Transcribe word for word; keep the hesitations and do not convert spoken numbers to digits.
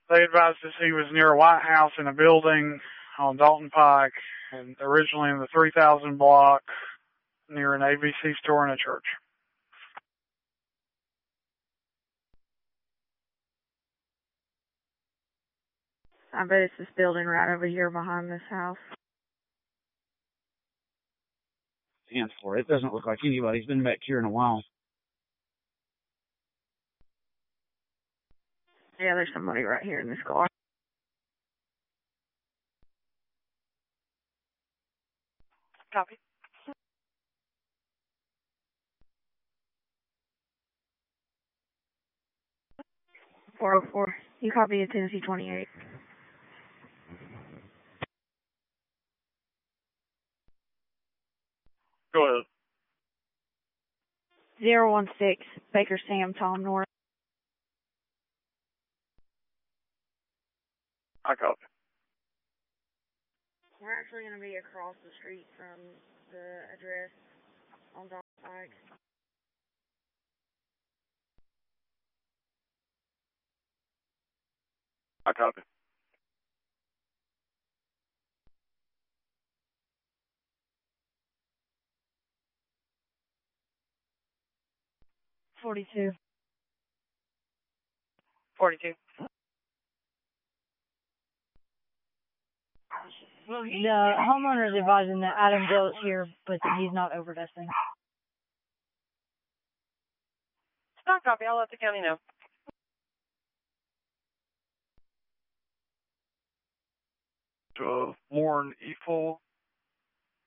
They advised us he was near a White House in a building on Dalton Pike, and originally in the three thousand block near an A B C store and a church. I bet it's this building right over here behind this house. Hands for it. It doesn't look like anybody's been back here in a while. Yeah, there's somebody right here in this car. Copy. four oh four. You copy at Tennessee twenty-eight. Go ahead. zero one six, Baker Sam, Tom North. I copy. We're actually going to be across the street from the address on Dalton Pike. I copy. forty-two. forty-two. The homeowner is advising that Adam Gill is here, but that he's not overdosing. It's not copy. I'll let the county know. Uh, Warren Eiffel,